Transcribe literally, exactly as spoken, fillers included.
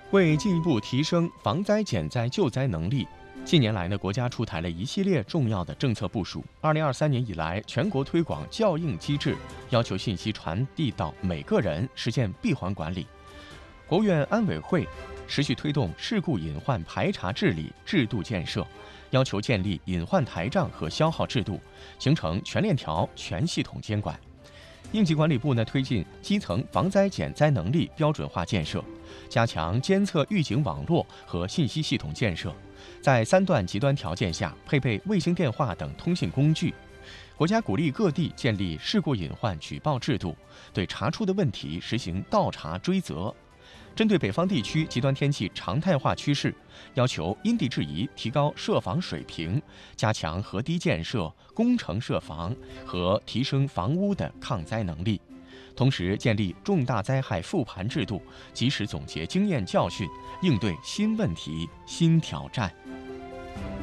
为进一步提升防灾减灾救灾能力，近年来呢，国家出台了一系列重要的政策部署。二零二三年以来，全国推广校应机制，要求信息传递到每个人，实现闭环管理。国务院安委会持续推动事故隐患排查治理制度建设，要求建立隐患台账和消耗制度，形成全链条、全系统监管。应急管理部呢，推进基层防灾减灾能力标准化建设，加强监测预警网络和信息系统建设，在三段极端条件下配备卫星电话等通信工具。国家鼓励各地建立事故隐患举报制度，对查出的问题实行倒查追责。针对北方地区极端天气常态化趋势，要求因地制宜提高设防水平，加强河堤建设、工程设防和提升房屋的抗灾能力。同时，建立重大灾害复盘制度，及时总结经验教训，应对新问题、新挑战。